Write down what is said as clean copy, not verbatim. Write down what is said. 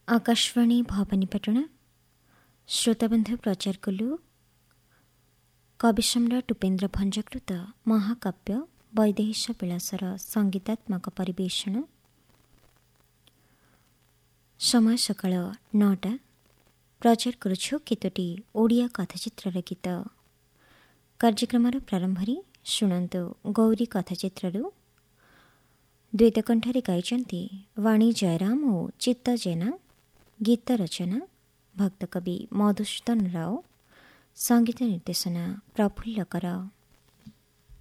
आकाशवाणी भवानीपाटଣା श्रोताबंधु प्रचार कलु कवि सम्राट उपेन्द्र भंजकृत महाकाव्य वैदेहीश विलासर संगीतात्मक परिवेषण। समय सकाळ 9टा। प्रचार करुछु केतोटी ओडिया कथाचित्रर गीत। कार्यक्रमर प्रारंभरी शुणन्तु गौरी कथाचित्ररु द्वैतकण्ठरे गाइछन्ति वाणी जयराम और चित्त जेना। गीत रचना भक्तकवि मधुसूदन राव। संगीत निर्देशना प्रफुल्ल कर।